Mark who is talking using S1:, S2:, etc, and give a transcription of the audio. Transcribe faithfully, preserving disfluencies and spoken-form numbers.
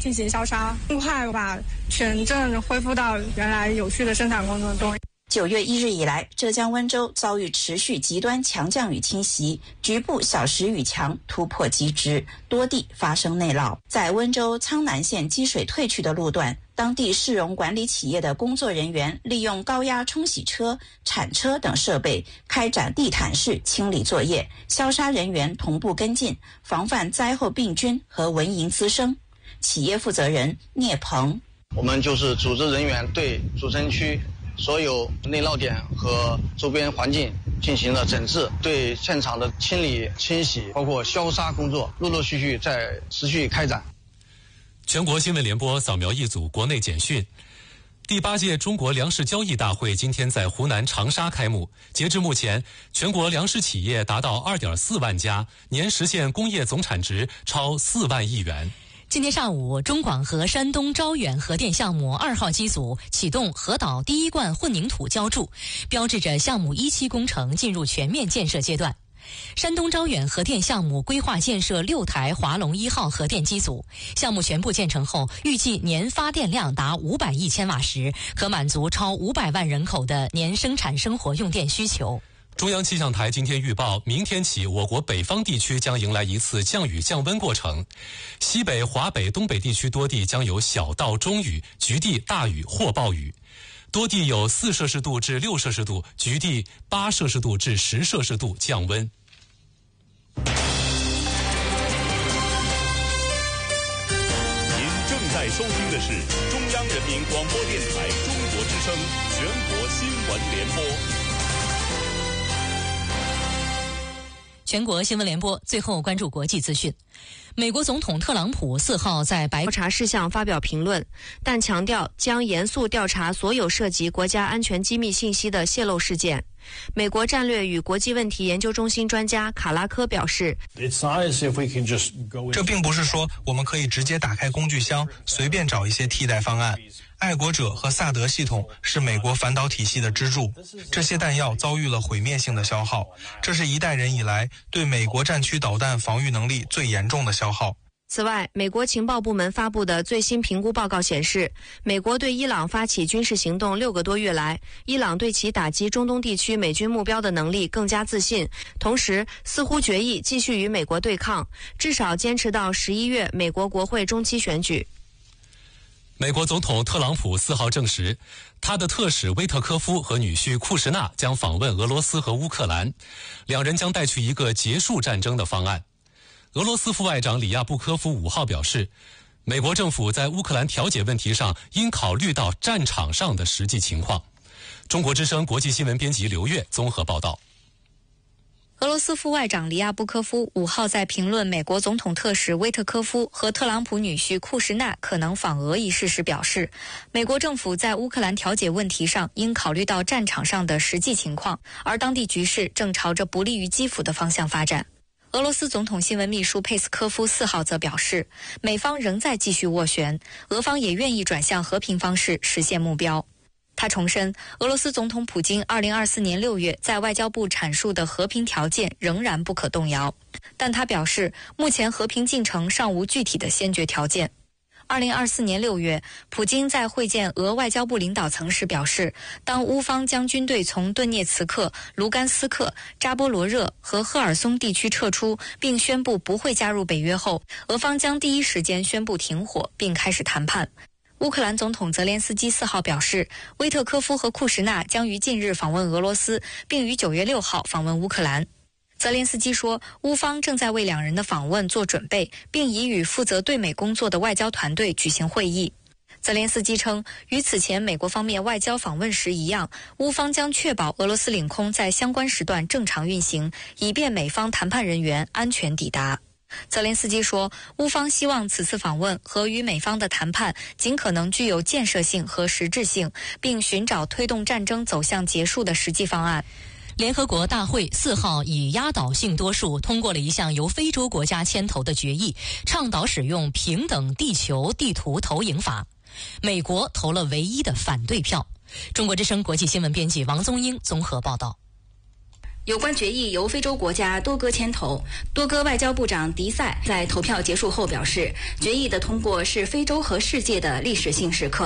S1: 进行消杀，尽快把全镇恢复到原来有序的生产工作中。
S2: 九月一日以来，浙江温州遭遇持续极端强降雨侵袭，局部小时雨强突破极值，多地发生内涝。在温州苍南县积水退去的路段，当地市容管理企业的工作人员利用高压冲洗车、铲车等设备开展地毯式清理作业，消杀人员同步跟进，防范灾后病菌和蚊蝇滋生。企业负责人聂鹏：
S3: 我们就是组织人员对主城区所有内涝点和周边环境进行了整治，对现场的清理、清洗，包括消杀工作，陆陆续续在持续开展。
S4: 全国新闻联播扫描一组国内简讯。第八届中国粮食交易大会今天在湖南长沙开幕。截至目前，全国粮食企业达到 二点四万家，年实现工业总产值超四万亿元。
S5: 今天上午，中广核山东招远核电项目二号机组启动核岛第一罐混凝土浇筑，标志着项目一期工程进入全面建设阶段。山东招远核电项目规划建设六台华龙一号核电机组，项目全部建成后，预计年发电量达五百亿千瓦时，可满足超五百万人口的年生产生活用电需求。
S4: 中央气象台今天预报，明天起我国北方地区将迎来一次降雨降温过程，西北、华北、东北地区多地将有小到中雨，局地大雨或暴雨，多地有四摄氏度至六摄氏度，局地八摄氏度至十摄氏度降温。
S6: 您正在收听的是中央人民广播电台中国之声全国新闻联播。
S5: 全国新闻联播，最后关注国际资讯。美国总统特朗普四号在白
S7: 调查事项发表评论，但强调将严肃调查所有涉及国家安全机密信息的泄露事件。美国战略与国际问题研究中心专家卡拉科表示，
S8: 这并不是说我们可以直接打开工具箱，随便找一些替代方案。爱国者和萨德系统是美国反导体系的支柱，这些弹药遭遇了毁灭性的消耗，这是一代人以来对美国战区导弹防御能力最严重的消耗。
S7: 此外，美国情报部门发布的最新评估报告显示，美国对伊朗发起军事行动六个多月来，伊朗对其打击中东地区美军目标的能力更加自信，同时似乎决意继续与美国对抗，至少坚持到十一月美国国会中期选举。
S4: 美国总统特朗普四号证实，他的特使威特科夫和女婿库什纳将访问俄罗斯和乌克兰，两人将带去一个结束战争的方案。俄罗斯副外长里亚布科夫五号表示，美国政府在乌克兰调解问题上应考虑到战场上的实际情况。中国之声国际新闻编辑刘月综合报道。
S9: 俄罗斯副外长里亚布科夫五号在评论美国总统特使威特科夫和特朗普女婿库什纳可能访俄一事时表示，美国政府在乌克兰调解问题上应考虑到战场上的实际情况，而当地局势正朝着不利于基辅的方向发展。俄罗斯总统新闻秘书佩斯科夫四号则表示，美方仍在继续斡旋，俄方也愿意转向和平方式实现目标。他重申，俄罗斯总统普京二零二四年六月在外交部阐述的和平条件仍然不可动摇，但他表示，目前和平进程尚无具体的先决条件。二零二四年六月，普京在会见俄外交部领导层时表示，当乌方将军队从顿涅茨克、卢甘斯克、扎波罗热和赫尔松地区撤出，并宣布不会加入北约后，俄方将第一时间宣布停火，并开始谈判。乌克兰总统泽连斯基四号表示，威特科夫和库什纳将于近日访问俄罗斯，并于九月六号访问乌克兰。泽连斯基说，乌方正在为两人的访问做准备，并已与负责对美工作的外交团队举行会议。泽连斯基称，与此前美国方面外交访问时一样，乌方将确保俄罗斯领空在相关时段正常运行，以便美方谈判人员安全抵达。泽连斯基说，乌方希望此次访问和与美方的谈判尽可能具有建设性和实质性，并寻找推动战争走向结束的实际方案。
S5: 联合国大会四号以压倒性多数通过了一项由非洲国家牵头的决议，倡导使用平等地球地图投影法。美国投了唯一的反对票。中国之声国际新闻编辑王宗英综合报道。
S10: 有关决议由非洲国家多哥牵头。多哥外交部长迪塞在投票结束后表示，决议的通过是非洲和世界的历史性时刻。